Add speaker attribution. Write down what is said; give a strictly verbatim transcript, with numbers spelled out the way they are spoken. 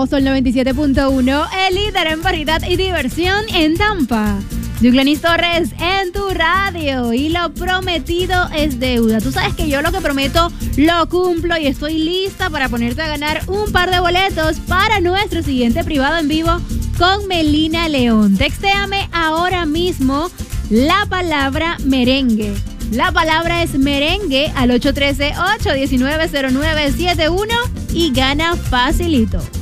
Speaker 1: escuchando Sol noventa y siete punto uno, el líder en variedad y diversión en Tampa. Yuglenis Torres en tu radio, y lo prometido es deuda. Tú sabes que yo lo que prometo lo cumplo, y estoy lista para ponerte a ganar un par de boletos para nuestro siguiente privado en vivo con Melina León. Textéame ahora mismo la palabra merengue. La palabra es merengue al ocho uno tres, ocho uno nueve, cero nueve siete uno y gana facilito.